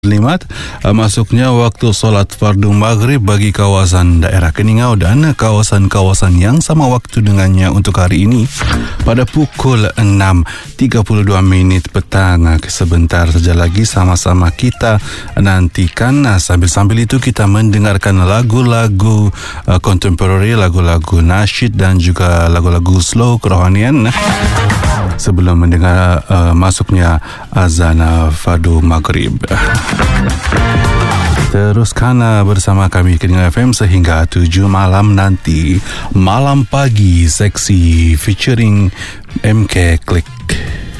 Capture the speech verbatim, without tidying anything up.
Limat uh, masuknya waktu solat fardu maghrib bagi kawasan daerah Keningau dan kawasan-kawasan yang sama waktu dengannya untuk hari ini pada pukul enam tiga puluh dua minit petang. Sebentar saja lagi sama-sama kita nantikan. Nah, sambil-sambil itu kita mendengarkan lagu-lagu uh, contemporary, lagu-lagu nasyid dan juga lagu-lagu slow kerohanian sebelum mendengar uh, masuknya azan uh, fardu maghrib. Teruskan bersama kami Keningau F M sehingga tujuh malam nanti. Malam Pagi Seksi featuring M K Click.